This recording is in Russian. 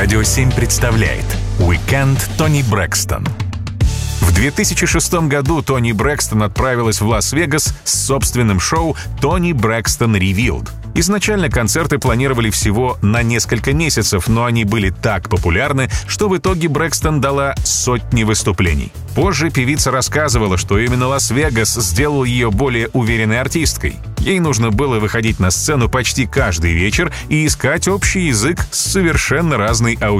Радио 7 представляет «Уикенд Тони Брэкстон». В 2006 году Тони Брэкстон отправилась в Лас-Вегас с собственным шоу «Тони Брэкстон Revealed». Изначально концерты планировали всего на несколько месяцев, но они были так популярны, что в итоге Брэкстон дала сотни выступлений. Позже певица рассказывала, что именно Лас-Вегас сделал ее более уверенной артисткой. Ей нужно было выходить на сцену почти каждый вечер и искать общий язык с совершенно разной аудиторией.